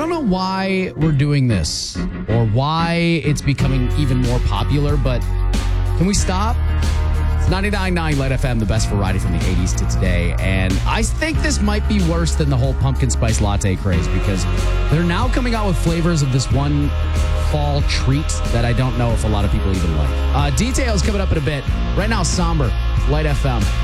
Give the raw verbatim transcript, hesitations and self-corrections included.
don't know why we're doing this or why it's becoming even more popular, but can we stop? It's ninety-nine point nine Light F M, the best variety from the eighties to today. And I think this might be worse than the whole pumpkin spice latte craze because they're now coming out with flavors of this one fall treat that I don't know if a lot of people even like. Uh, details coming up in a bit. Right now, Somber, Light F M.